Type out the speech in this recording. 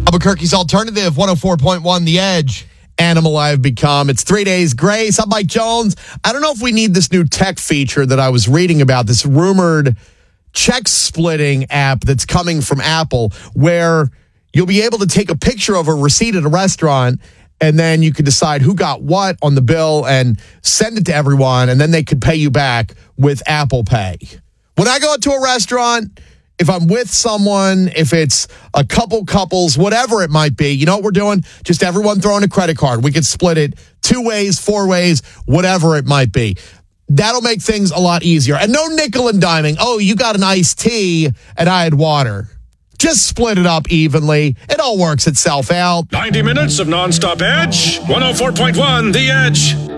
Albuquerque's Alternative, 104.1 The Edge. Animal I've become. It's 3 days grace. I'm Mike Jones. I don't know if we need this new tech feature that I was reading about, this rumored check splitting app that's coming from Apple, where you'll be able to take a picture of a receipt at a restaurant, and then you can decide who got what on the bill and send it to everyone, and then they could pay you back with Apple Pay. When I go to a restaurant, if I'm with someone, if it's a couples, whatever it might be, you know what we're doing? Just everyone throwing a credit card. We could split it 2 ways, 4 ways, whatever it might be. That'll make things a lot easier. And no nickel and diming. Oh, you got an iced tea and I had water. Just split it up evenly. It all works itself out. 90 minutes of nonstop Edge. 104.1 The Edge.